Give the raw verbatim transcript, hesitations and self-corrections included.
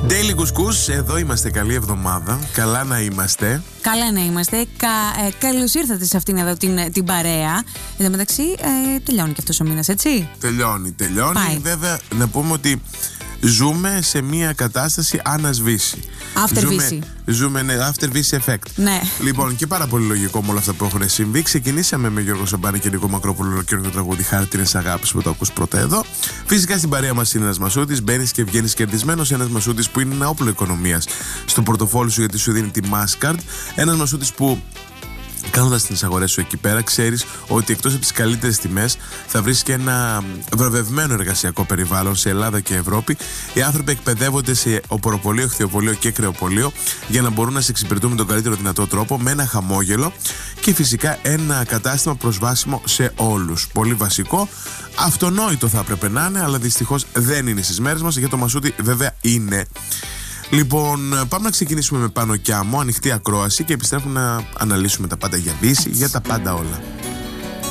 Daily Couscous, εδώ είμαστε. Καλή εβδομάδα. Καλά να είμαστε. Καλά να είμαστε. Κα, ε, καλώς ήρθατε σε αυτήν εδώ την, την παρέα. Εν τω μεταξύ, ε, τελειώνει και αυτός ο μήνας, έτσι. Τελειώνει, τελειώνει. Πάει. Βέβαια, να πούμε ότι ζούμε σε μια κατάσταση ανασβήση. After ζούμε, βύση. Ζούμε, ναι, after βύση effect. Ναι. Λοιπόν, και πάρα πολύ λογικό με όλα αυτά που έχουν συμβεί. Ξεκινήσαμε με Γιώργο Σαμπάνη και Νικό Μακρόπουλο, καινούργιο τραγούδι Χάρτινες Αγάπης που το ακούς πρώτα εδώ. Φυσικά στην παρέα μας είναι ένας Μασούτης. Μπαίνεις και βγαίνεις κερδισμένος. Ένας Μασούτης που είναι ένα όπλο οικονομίας στο πορτοφόλι σου, γιατί σου δίνει τη Mastercard. Ένας Μασούτης που, κάνοντας τις αγορές σου εκεί πέρα, ξέρεις ότι εκτός από τις καλύτερες τιμές θα βρεις και ένα βραβευμένο εργασιακό περιβάλλον σε Ελλάδα και Ευρώπη. Οι άνθρωποι εκπαιδεύονται σε οποροπολείο, ηχθειοπολείο και κρεοπολείο για να μπορούν να σε εξυπηρετούν με τον καλύτερο δυνατό τρόπο, με ένα χαμόγελο και φυσικά ένα κατάστημα προσβάσιμο σε όλους. Πολύ βασικό. Αυτονόητο θα έπρεπε να είναι, αλλά δυστυχώς δεν είναι στις μέρες μας. Για το Μασούτη βέβαια είναι. Λοιπόν, πάμε να ξεκινήσουμε με Πάνο και Άμμο, ανοιχτή ακρόαση, και επιστρέφουμε να αναλύσουμε τα πάντα για Δύση, για τα πάντα όλα.